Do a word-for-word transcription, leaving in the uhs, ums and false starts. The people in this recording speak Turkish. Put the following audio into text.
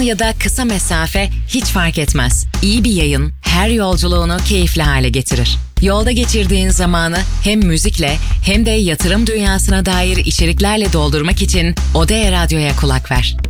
ya da kısa mesafe hiç fark etmez. İyi bir yayın her yolculuğunu keyifli hale getirir. Yolda geçirdiğin zamanı hem müzikle hem de yatırım dünyasına dair içeriklerle doldurmak için Odea Radyo'ya kulak ver.